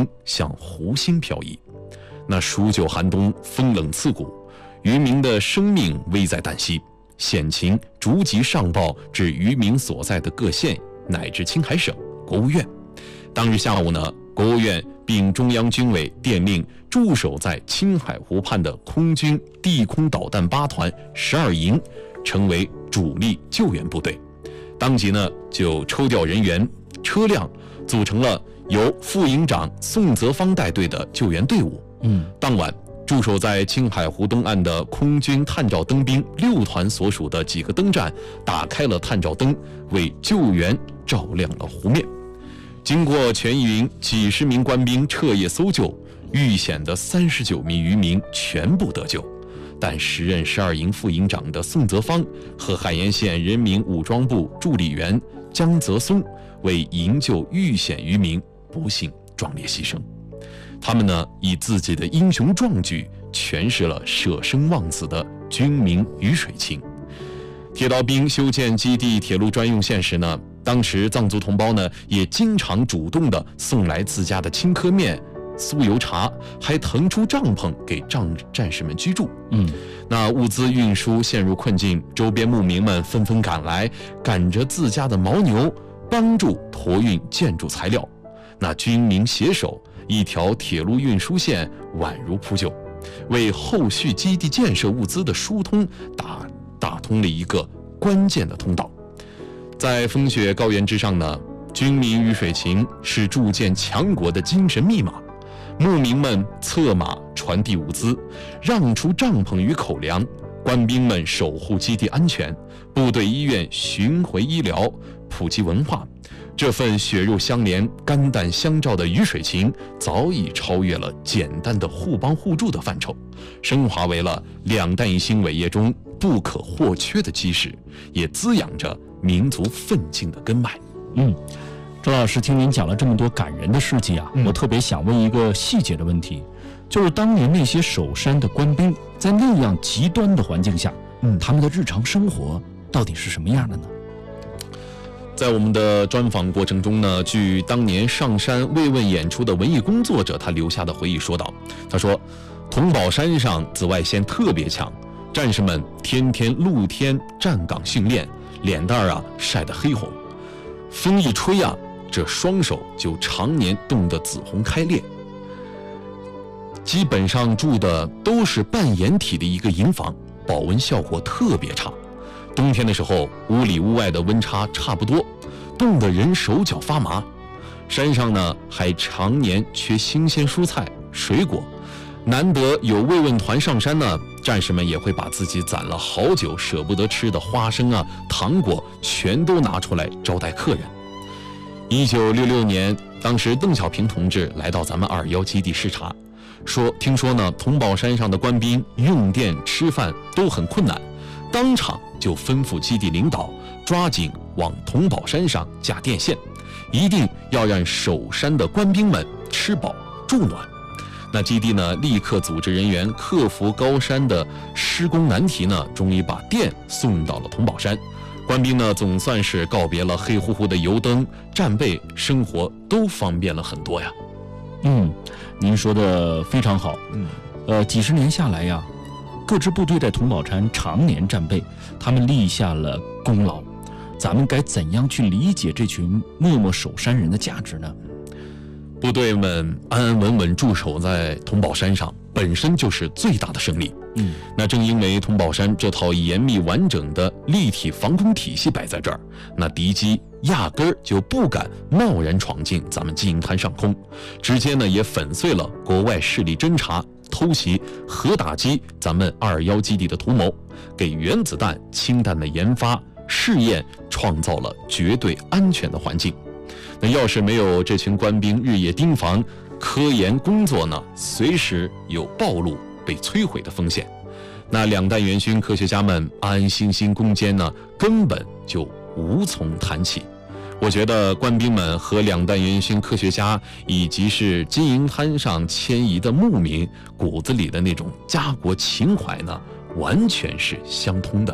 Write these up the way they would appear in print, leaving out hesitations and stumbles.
兵向湖心漂移。那数九寒冬，风冷刺骨，渔民的生命危在旦夕，险情逐级上报至渔民所在的各县乃至青海省、国务院。当日下午呢，国务院并中央军委电令驻守在青海湖畔的空军地空导弹8团12营成为主力救援部队，当即呢就抽调人员、车辆，组成了由副营长宋泽芳带队的救援队伍。当晚驻守在青海湖东岸的空军探照灯兵6团所属的几个灯站打开了探照灯，为救援照亮了湖面。经过全营几十名官兵彻夜搜救，遇险的39名渔民全部得救，但时任12营副营长的宋泽芳和海盐县人民武装部助理员江泽松为营救遇险渔民不幸壮烈牺牲。他们呢，以自己的英雄壮举诠释了舍生忘死的军民鱼水情。铁道兵修建基地铁路专用线时呢，当时藏族同胞呢也经常主动地送来自家的青稞面、酥油茶，还腾出帐篷给战士们居住。那物资运输陷入困境，周边牧民们纷纷赶来，赶着自家的牦牛，帮助驮运建筑材料。那军民携手，一条铁路运输线宛如铺就，为后续基地建设物资的疏通打通了一个关键的通道。在风雪高原之上呢，军民鱼水情是铸建强国的精神密码。牧民们策马传递物资，让出帐篷与口粮，官兵们守护基地安全，部队医院巡回医疗，普及文化。这份血肉相连、肝胆相照的鱼水情，早已超越了简单的互帮互助的范畴，升华为了两弹一星伟业中不可或缺的基石，也滋养着民族奋进的根脉。 周老师，听您讲了这么多感人的事迹啊，我特别想问一个细节的问题，就是当年那些守山的官兵，在那样极端的环境下，他们的日常生活到底是什么样的呢？ 在我们的专访过程中呢，据当年上山慰问演出的文艺工作者他留下的回忆说道，他说，桐宝山上紫外线特别强，战士们天天露天站岗训练，脸蛋晒得黑红，风一吹这双手就常年冻得紫红开裂。基本上住的都是半掩体的一个营房，保温效果特别差。冬天的时候，屋里屋外的温差差不多，冻得人手脚发麻。山上呢还常年缺新鲜蔬菜水果，难得有慰问团上山呢，战士们也会把自己攒了好久舍不得吃的花生糖果全都拿出来招待客人。1966年，当时邓小平同志来到咱们221基地视察，听说呢桐宝山上的官兵用电吃饭都很困难，当场就吩咐基地领导抓紧往桐宝山上架电线，一定要让守山的官兵们吃饱住暖。那基地呢立刻组织人员克服高山的施工难题呢，终于把电送到了桐宝山。官兵呢总算是告别了黑乎乎的油灯，战备，生活都方便了很多呀。 您说的非常好。几十年下来呀，各支部队在桐宝山常年战备，他们立下了功劳。咱们该怎样去理解这群默默守山人的价值呢？ 部队们安安稳稳驻守在桐宝山上，本身就是最大的胜利。那正因为桐宝山这套严密完整的立体防空体系摆在这儿，那敌机压根儿就不敢贸然闯进咱们金银滩上空，直接呢也粉碎了国外势力侦察、偷袭和打击咱们221基地的图谋，给原子弹、氢弹的研发试验创造了绝对安全的环境。那要是没有这群官兵日夜盯防，科研工作呢随时有暴露被摧毁的风险，那两弹元勋科学家们安安心心攻坚呢根本就无从谈起。我觉得官兵们和两弹元勋科学家以及是金银滩上迁移的牧民骨子里的那种家国情怀呢完全是相通的。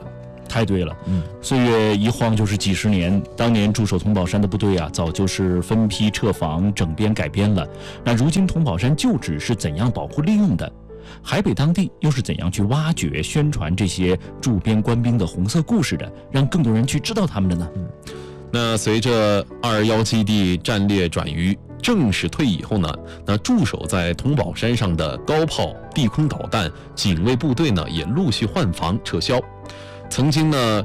太对了，岁月一晃就是几十年。当年驻守桐宝山的部队啊，早就是分批撤防、整编改编了。那如今桐宝山旧址是怎样保护利用的？海北当地又是怎样去挖掘、宣传这些驻边官兵的红色故事的，让更多人去知道他们的呢？ 那随着221基地战略转移正式退役以后呢，那驻守在桐宝山上的高炮、地空导弹、警卫部队呢，也陆续换防撤销。曾经呢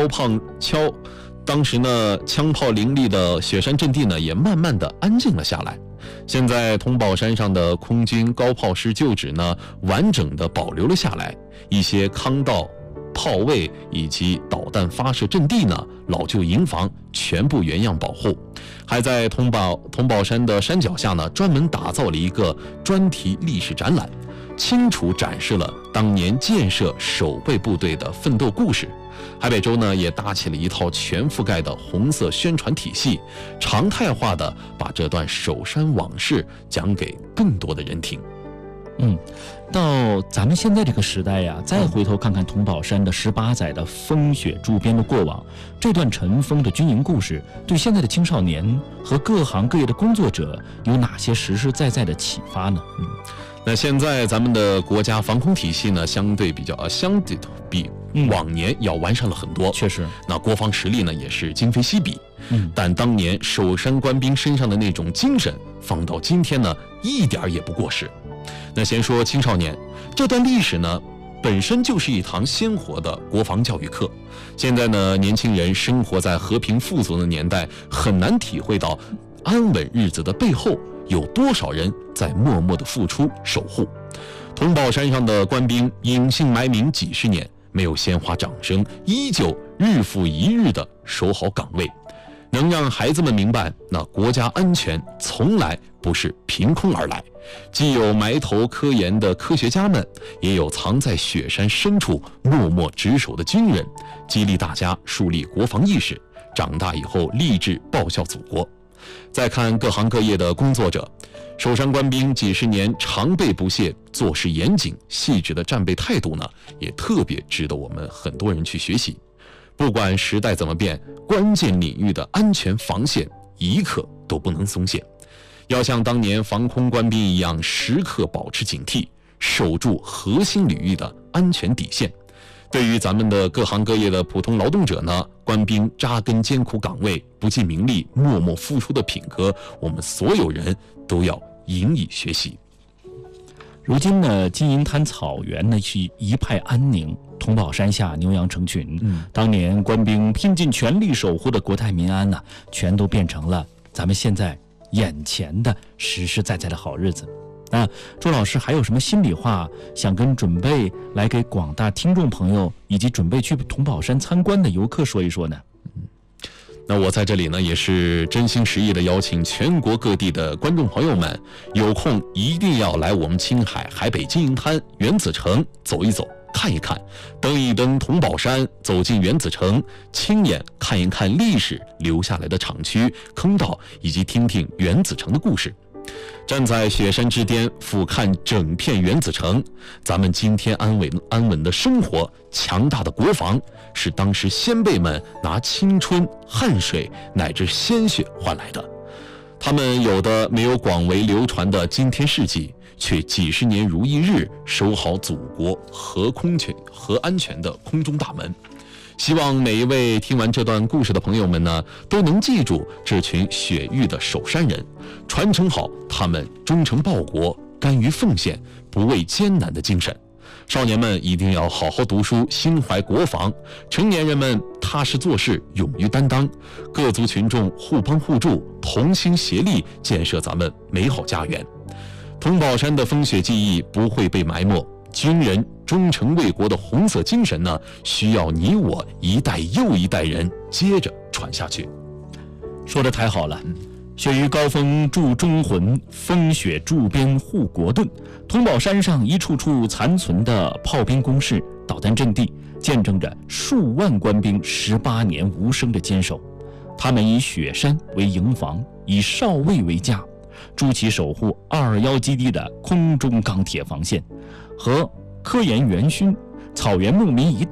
当时呢枪炮林立的雪山阵地呢，也慢慢的安静了下来。现在桐宝山上的空军高炮师旧址呢，完整的保留了下来，一些康道、炮位以及导弹发射阵地呢，老旧营房全部原样保护，还在桐宝山的山脚下呢，专门打造了一个专题历史展览，清楚展示了当年建设守备部队的奋斗故事。海北州呢，也搭起了一套全覆盖的红色宣传体系，常态化的把这段守山往事讲给更多的人听。 到咱们现在这个时代呀，再回头看看桐宝山的18载的风雪驻边的过往，这段尘封的军营故事，对现在的青少年和各行各业的工作者有哪些实实在在的启发呢？ 那现在咱们的国家防空体系呢，相对比往年要完善了很多， 确实。 那国防实力呢，也是今非昔比。但当年守山官兵身上的那种精神，放到今天呢，一点也不过时。那先说青少年这段历史呢，本身就是一堂鲜活的国防教育课。现在呢，年轻人生活在和平富足的年代，很难体会到安稳日子的背后有多少人在默默的付出守护。桐宝山上的官兵隐姓埋名几十年，没有鲜花掌声，依旧日复一日的守好岗位，能让孩子们明白，那国家安全从来不是凭空而来。既有埋头科研的科学家们，也有藏在雪山深处默默值守的军人，激励大家树立国防意识，长大以后立志报效祖国。再看各行各业的工作者，守山官兵几十年常备不懈、做事严谨细致的战备态度呢，也特别值得我们很多人去学习。不管时代怎么变，关键领域的安全防线一刻都不能松懈，要像当年防空官兵一样，时刻保持警惕，守住核心领域的安全底线。对于咱们的各行各业的普通劳动者呢，官兵扎根艰苦岗位、不计名利、默默付出的品格，我们所有人都要引以学习。 如今呢，金银滩草原呢是一派安宁，桐宝山下牛羊成群。当年官兵拼尽全力守护的国泰民安呢，全都变成了咱们现在眼前的实实在在的好日子。那周老师还有什么心里话想跟准备来给广大听众朋友以及准备去桐宝山参观的游客说一说呢？ 那我在这里呢，也是真心实意的邀请全国各地的观众朋友们，有空一定要来我们青海海北金银滩原子城走一走、看一看，登一登桐宝山，走进原子城，亲眼看一看历史留下来的厂区、坑道，以及听听原子城的故事。站在雪山之巅，俯瞰整片原子城，咱们今天安稳的生活，强大的国防，是当时先辈们拿青春、汗水乃至鲜血换来的。他们有的没有广为流传的惊天事迹，却几十年如一日守好祖国核安全的空中大门。希望每一位听完这段故事的朋友们呢，都能记住这群雪域的守山人，传承好他们忠诚报国、甘于奉献、不畏艰难的精神。少年们一定要好好读书，心怀国防；成年人们踏实做事，勇于担当；各族群众互帮互助，同心协力，建设咱们美好家园。桐宝山的风雪记忆不会被埋没，军人忠诚为国的红色精神呢，需要你我一代又一代人接着传下去。 说得太好了。雪于高峰铸忠魂，风雪驻边护国盾。桐宝山上一处处残存的炮兵工事、导弹阵地，见证着数万官兵18年无声的坚守。他们以雪山为营房，以哨位为架，筑起守护221基地的空中钢铁防线。和科研元勋、草原牧民一道，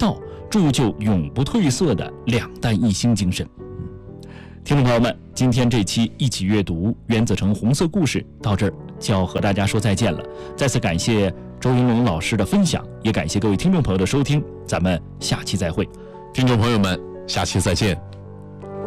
铸就永不褪色的两弹一星精神。听众朋友们，今天这期一起阅读袁子成红色故事到这儿就要和大家说再见了。再次感谢周云龙老师的分享，也感谢各位听众朋友的收听，咱们下期再会。 听众朋友们，下期再见。